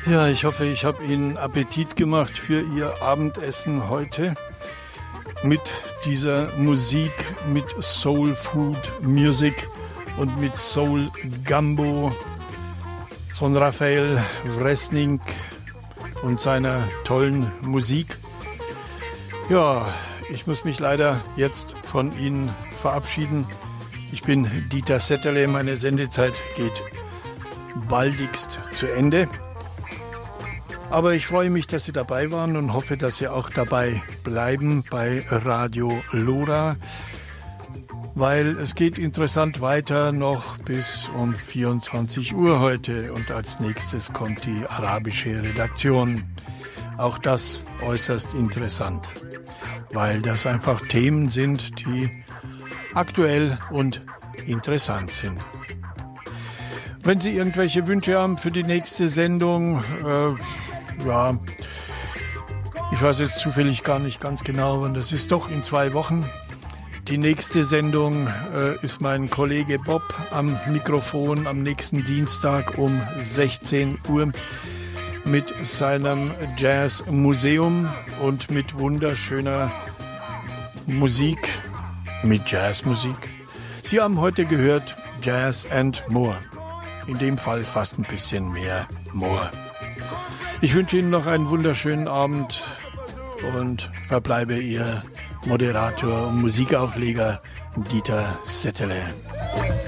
Ja, ich hoffe, ich habe Ihnen Appetit gemacht für Ihr Abendessen heute mit dieser Musik, mit Soul Food Music und mit Soul Gumbo von Raphael Wresning und seiner tollen Musik. Ja, ich muss mich leider jetzt von Ihnen verabschieden. Ich bin Dieter Setterle, meine Sendezeit geht baldigst zu Ende. Aber ich freue mich, dass Sie dabei waren und hoffe, dass Sie auch dabei bleiben bei Radio Lora, weil es geht interessant weiter noch bis um 24 Uhr heute und als nächstes kommt die arabische Redaktion. Auch das äußerst interessant, weil das einfach Themen sind, die aktuell und interessant sind. Wenn Sie irgendwelche Wünsche haben für die nächste Sendung, ja, ich weiß jetzt zufällig gar nicht ganz genau, und das ist doch in 2 Wochen. Die nächste Sendung ist mein Kollege Bob am Mikrofon am nächsten Dienstag um 16 Uhr mit seinem Jazzmuseum und mit wunderschöner Musik, mit Jazzmusik. Sie haben heute gehört Jazz and More. In dem Fall fast ein bisschen mehr More. Ich wünsche Ihnen noch einen wunderschönen Abend und verbleibe Ihr Moderator und Musikaufleger Dieter Setterle.